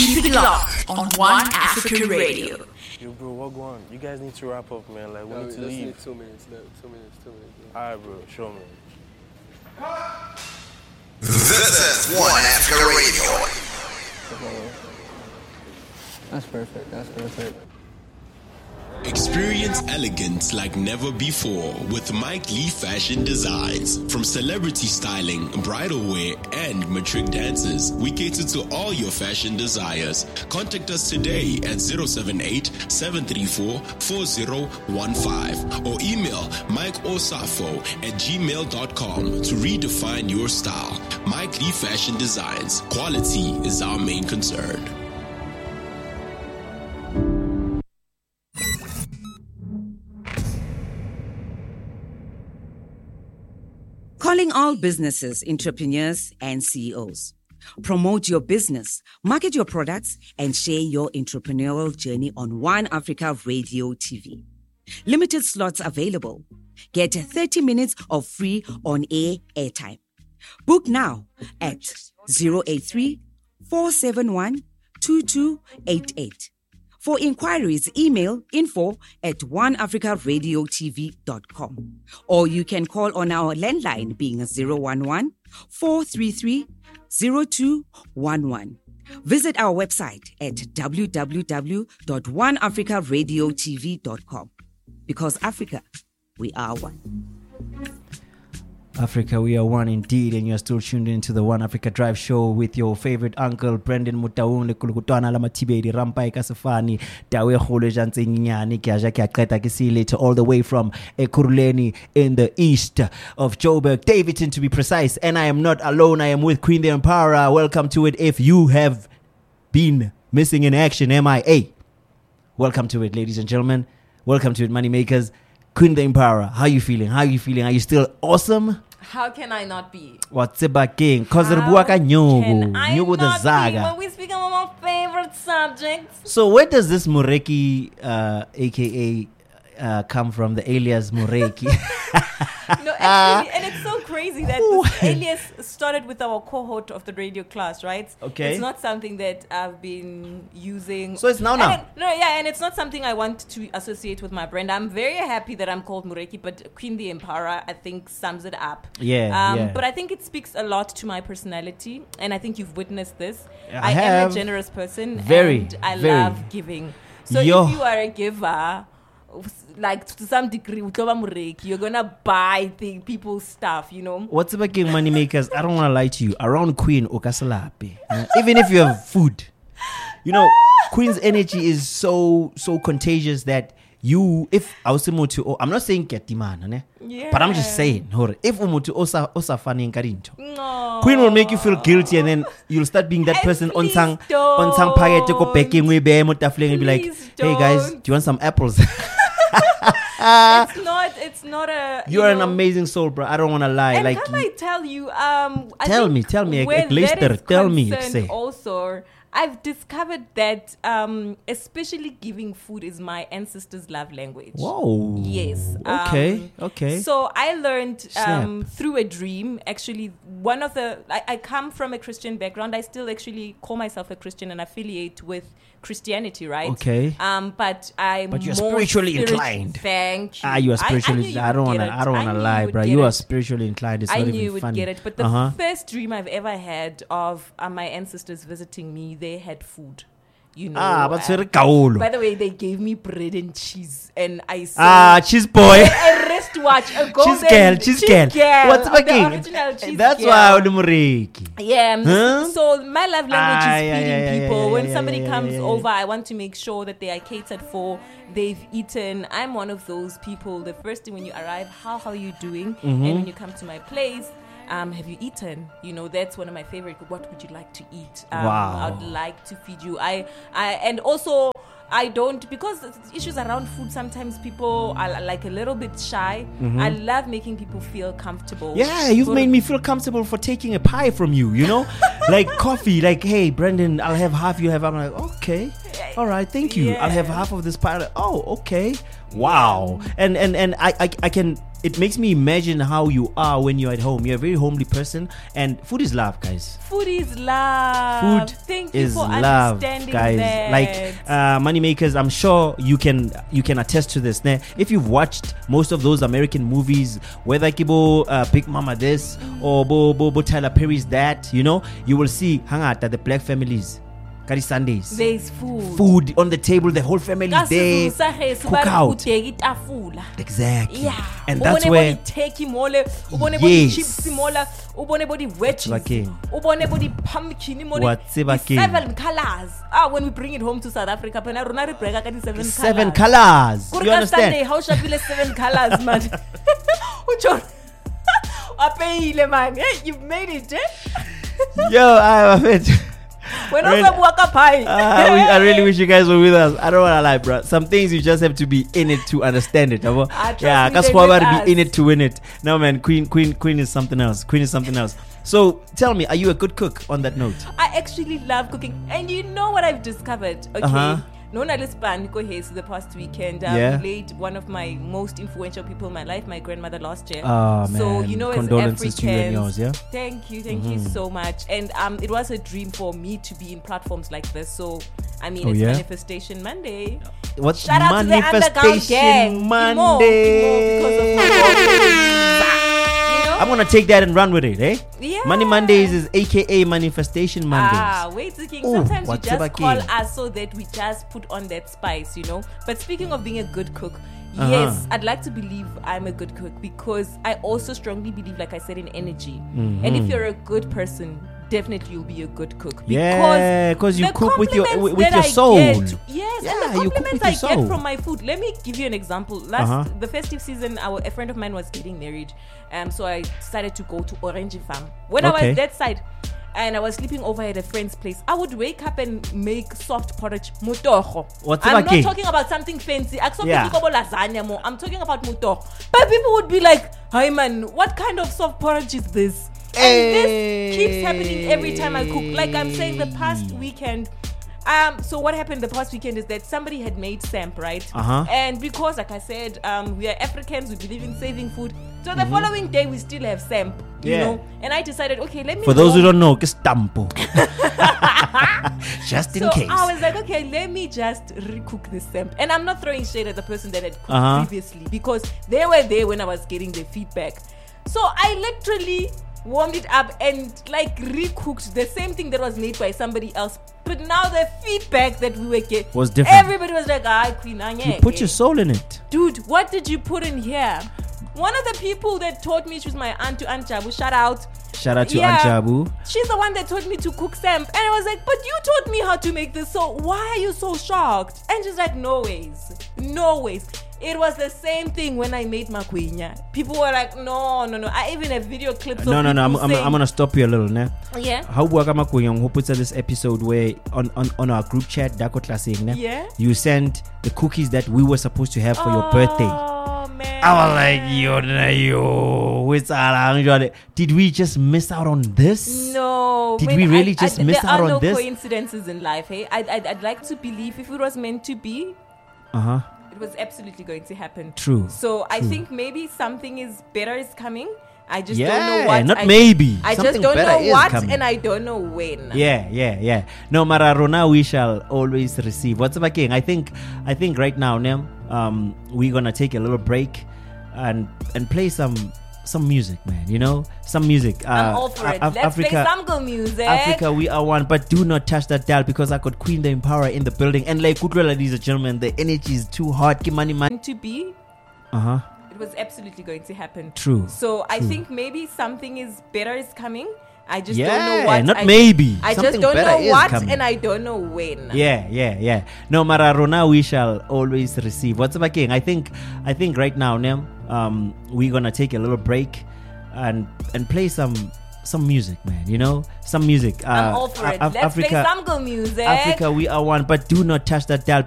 Keep it locked on One Africa Radio. Yo, bro, what going on? You guys need to wrap up, man. Like, we need to leave. Need 2 minutes. 2 minutes. Alright, bro. Show me. This is One Africa Radio. That's perfect. Experience elegance like never before with Mike Lee Fashion Designs. From celebrity styling, bridal wear, and matric dances, we cater to all your fashion desires. Contact us today at 078-734-4015 or email mikeosafo@gmail.com to redefine your style. Mike Lee Fashion Designs. Quality is our main concern. Calling all businesses, entrepreneurs, and CEOs. Promote your business, market your products, and share your entrepreneurial journey on One Africa Radio TV. Limited slots available. Get 30 minutes of free on-air airtime. Book now at 083-471-2288. For inquiries, email info@oneafricaradiotv.com. Or you can call on our landline being 011-433-0211. Visit our website at www.oneafricaradiotv.com. Because Africa, we are one. Africa, we are one indeed, and you're still tuned into the One Africa Drive Show with your favorite uncle, Brendan Mutaung, Kulukutwana Lamatibedi, Rampai Kasafani, Dawe Khole Jantsenyane, Kiajaki Aketa Kisile, all the way from Ekurhuleni in the east of Joburg, Davidson to be precise. And I am not alone, I am with Queen the Emperor. Welcome to it. If you have been missing in action, MIA, welcome to it, ladies and gentlemen. Welcome to it, money makers. Queen the Emperor, how you feeling? Are you still awesome? How can I not be? What's about king? Cause Rubuaka Nyugu the Zaga. When we speak about my favorite subjects. So where does this Mureki, aka come from? The alias Mureki. No, actually, and it's so crazy that this alias started with our cohort of the radio class, right? Okay. It's not something that I've been using. So it's now. And it's not something I want to associate with my brand. I'm very happy that I'm called Mureki, but Queen the Emperor, I think, sums it up. Yeah. But I think it speaks a lot to my personality, and I think you've witnessed this. I am a generous person, very, and I very. love giving. So if you are a giver, like to some degree, you're gonna buy people's stuff, you know. What's about king money makers? I don't want to lie to you. Around Queen Okasalapi, even if you have food, you know, Queen's energy is so contagious that if I was to, I'm not saying get demand, but I'm just saying, if umutu osa funny karinto, Queen will make you feel guilty, and then you'll start being that person on sang paget ko packing we be mutafling and be like, hey guys, do you want some apples? It's not a. You're an amazing soul, bro. I don't want to lie. And like, can I tell you? Tell me. Where that is tell me. Say. Also, I've discovered that especially giving food is my ancestors' love language. Whoa. Yes. Okay. So I learned through a dream. Actually, I come from a Christian background. I still actually call myself a Christian and affiliate with Christianity, right? Okay. But you're spiritually inclined. Thank you. You are spiritually. I don't want to lie, bro. You are spiritually inclined. It's I not knew even you would funny. get it. But the first dream I've ever had of my ancestors visiting me, they had food. You know. But Kaolo. By the way, they gave me bread and cheese, and I saw cheese boy. A wristwatch, a golden cheese girl. What's the original cheese That's girl. why I would Mureki. Yeah. So my love language is feeding people. When somebody comes yeah. over, I want to make sure that they are catered for. They've eaten. I'm one of those people. The first thing when you arrive, how are you doing? And when you come to my place, have you eaten? You know, that's one of my favorite. What would you like to eat? Wow. I'd like to feed you. And also I don't, because issues around food, sometimes people are like a little bit shy. I love making people feel comfortable. Yeah, you've made me feel comfortable for taking a pie from you, you know? Like coffee, like, hey, Brendan, I'll have half, you have. I'm like, okay. All right, thank you. Yeah. I'll have half of this pie. Oh, okay. Wow. And I can it makes me imagine how you are when you're at home. You're a very homely person, and food is love, guys. Food is love. Food Thank you is for love, understanding guys. that. Like money makers, I'm sure you can attest to this. Nah? If you've watched most of those American movies, whether Kibo Big Mama this or Bo Tyler Perry's that, you know, you will see hangata the black families. Kari Sundays. There's food. Food on the table, the whole family there. Cook out. Exactly. Yeah. And that's where turkey mole, ubone Yes. chips mole, ubone body veggies, King. ubone body pumpkin mole. Whatever The King. 7 colors. When we bring it home to South Africa, pena rona re breka ka di 7 colors. 7 colors. You Sunday, understand? how shapile 7 colors, man. Ucho. Apeile man. Hey, you've made it, eh? Yo, I'm a bit. When I also waka pie. I really wish you guys were with us. I don't want to lie, bro. Some things you just have to be in it to understand it. Trust Yeah, me, that's they why with to us. be in it to win it. No, man, Queen is something else. Queen is something else. So tell me, are you a good cook on that note? I actually love cooking, and you know what I've discovered? Okay, Uh-huh. Nona Lispan Nico Hayes the past weekend. Yeah. We laid one of my most influential people in my life, my grandmother, last year. Oh, So man. you know, Condolences as to you and Africans, yours, yeah? thank you so much. And it was a dream for me to be in platforms like this. So I mean, Oh, it's yeah? Manifestation Monday. What Shout out to the Underground Gang. Manifestation Monday? Because of I'm gonna take that and run with it, eh? Yeah. Money Mondays is AKA Manifestation Mondays. Wait, King. Ooh, Sometimes you what's just up, call King? us so that we just put on that spice, you know. But speaking of being a good cook, Uh-huh. yes, I'd like to believe I'm a good cook because I also strongly believe, like I said, in energy. Mm-hmm. And if you're a good person, definitely you'll be a good cook. Yeah, 'cause you the cook with your- compliments with that your I soul. get- yes, Yeah, and the you cook compliments with I your soul. get from my food. Let me give you an example. The festive season, a friend of mine was getting married, so I decided to go to Orange Farm. When I Okay. was that side, and I was sleeping over at a friend's place, I would wake up and make soft porridge, mutogo. What's I'm about not king? talking about something fancy. I'm Yeah. lasagna more. I'm talking about mutogo. But people would be like, "Hi man, what kind of soft porridge is this?" And this keeps happening every time I cook. Like I'm saying, the past weekend. So what happened the past weekend is that somebody had made samp, right? Uh-huh. And because, like I said, we are Africans, we believe in saving food. So the following day we still have samp, you Yeah. know. And I decided, okay, let me. For those who warm- don't know, Kistampo. Just in so case. I was like, okay, let me just recook this samp. And I'm not throwing shade at the person that had cooked Uh-huh. previously because they were there when I was getting the feedback. So I literally warmed it up and like recooked the same thing that was made by somebody else. But now the feedback that we were getting Was different. Everybody was like, "Ah, Queen, You put your soul in it. dude, what did you put in here?" One of the people that taught me, she was my aunt to Aunt Jabu. Shout out. Shout out to Yeah. Aunt Jabu. She's the one that taught me to cook samp. And I was like, "But you taught me how to make this, so why are you so shocked?" And she's like, "No ways. No ways." It was the same thing when I made makwenya. People were like, no. I even have video clips of No. people I'm saying, gonna stop you a little, ne? Yeah. How who puts this episode where on our group chat, Dako Classic, ne? Yeah. You sent the cookies that we were supposed to have for your birthday. Oh, man. I was like, yo, it's all. Did we just miss out on this? No. Did man, we really just miss there out are on no this? coincidences in life, hey? I'd like to believe if it was meant to be, Uh-huh. it was absolutely going to happen. True. So I True. think maybe something is better is coming. I just Yeah, don't know what. not I, maybe. I just Something don't better know is what, coming. and I don't know when. Yeah. No, Mararona, we shall always receive. What's up, King? I think right now, we're gonna take a little break and play some music, man. You know, some music. I'm all for it. Let's play some good music. Africa, we are one, but do not touch that dial because I got Queen the Empowerer in the building. And like, ladies and gentlemen, the energy is too hot. Give money. To be. Uh-huh. It was absolutely going to happen. True. So I True. think maybe something is better is coming. I just Yeah, don't know what. not maybe. I just Something don't better know is what, coming. and I don't know when. Yeah. No, Mararona, we shall always receive. What's up, King? I think right now, we're gonna take a little break and play some music, man. You know, some music. I'm all for it. Let's play some good music. Africa, we are one, but do not touch that dial.